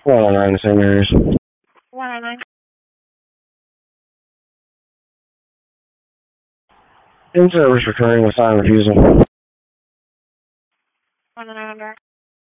109 the same areas. 109. In service recurring with sign refusal. 109.